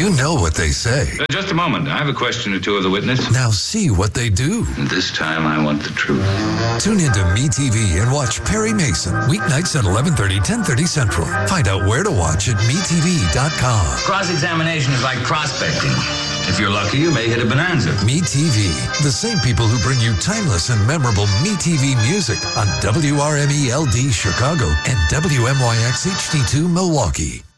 You know what they say. Just a moment. I have a question or two of the witness. Now see what they do. And this time I want the truth. Tune into MeTV and watch Perry Mason. Weeknights at 11:30, 10:30 Central. Find out where to watch at MeTV.com. Cross-examination is like prospecting. If you're lucky, you may hit a bonanza. MeTV, the same people who bring you timeless and memorable MeTV music on WRME-LD Chicago and WMYX HD2 Milwaukee.